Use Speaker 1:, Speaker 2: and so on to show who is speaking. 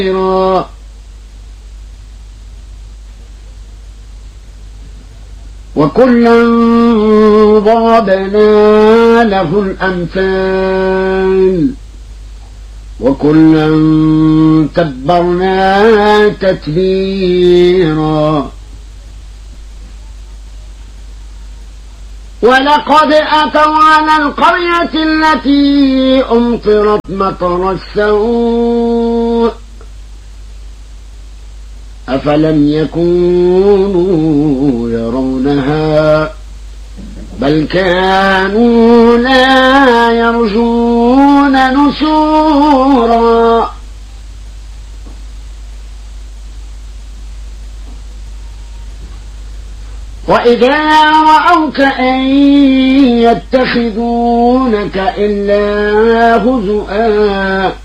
Speaker 1: وكلا ضربنا له الأمثال وكلا تبرنا تتبيرا ولقد أتوا على القرية التي أمطرت مطر السوء أفلم يكونوا يرونها بل كانوا لا يرجون نشورا وإذا رأوك أن يتخذونك إلا هزؤا